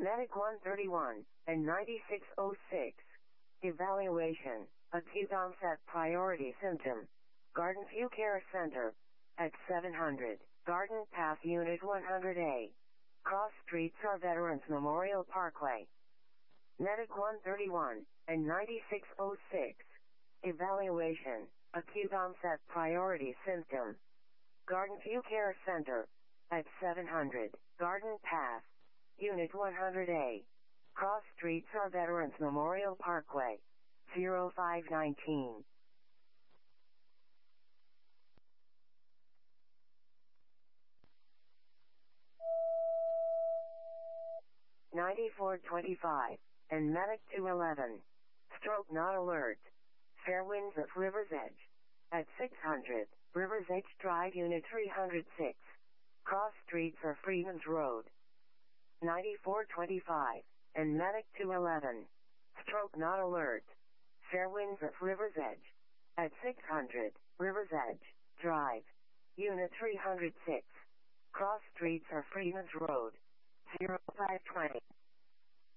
Medic 131 and 9606. Evaluation. Acute onset priority symptom. Garden View Care Center. At 700. Garden Path Unit 100A. Cross Streets or Veterans Memorial Parkway. Medic 131 and 9606. Evaluation. Acute onset priority symptom. Garden View Care Center. At 700. Garden Path. Unit 100A. Cross Streets or Veterans Memorial Parkway. 0519. (9425) and Medic 211. Stroke not alert. Fair winds at River's Edge. At 600, River's Edge Drive Unit 306. Cross Streets or Freeman's Road. 9425 and Medic 211. Stroke not alert. Fair winds at River's Edge. At 600, River's Edge Drive. Unit 306. Cross Streets or Freeman's Road. 0520.